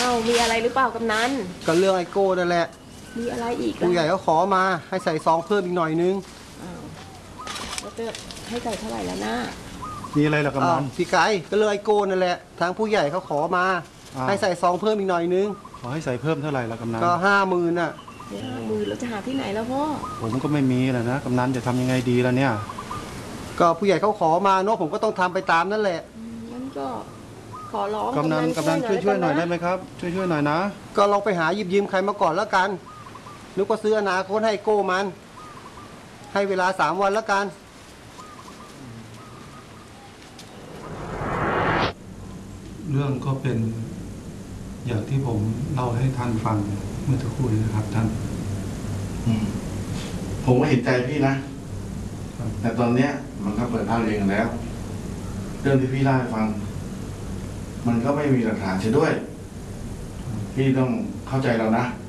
าวมีอะไรหรือเปล่ากำนันก็เรื่องไอโก้นั่นแหละมีอะไรอีกผู้ใหญ่เขาขอมาให้ใส่ซองเพิ่มอีกหน่อยนึงอ้าวแล้วจะให้ใส่เท่าไหร่แล้วนะมีอะไรล่ะกำนันพี่ไก่ก็เรื่องไอโก้นั่นแหละทางผู้ใหญ่เขาขอมาให้ใส่ซองเพิ่มอีกหน่อยนึงขอให้ใส่เพิ่มเท่าไหร่ล่ะกำนันก็50,000น่ะ 50,000แล้วจะหาที่ไหนแล้วพ่อผมก็ไม่มีแหละนะกำนันจะทำยังไงดีล่ะเนี่ยก็ผู้ใหญ่เขาขอมาเนาะผมก็ต้องทำไปตามนั่นแหละงั้นก็ขอร้องกำนันช่วยหน่อยได้ไหมครับช่วยหน่อยนะก็ลองไปหาหยิบยืมใครมาก่อนแล้วกันนึกว่าซื้ออนาคตให้โก้มันให้เวลา3 วันแล้วกันเรื่องก็เป็นอย่างที่ผมเล่าให้ท่านฟังเมื่อสักครู่นี้นะครับท่านผมก็เห็นใจพี่นะแต่ตอนเนี้ยมันก็เปิดภาคเรียนกันแล้วเรื่องที่พี่เล่าให้ฟังมันก็ไม่มีหลักฐานเช่นด้วยพี่ต้องเข้าใจเรานะ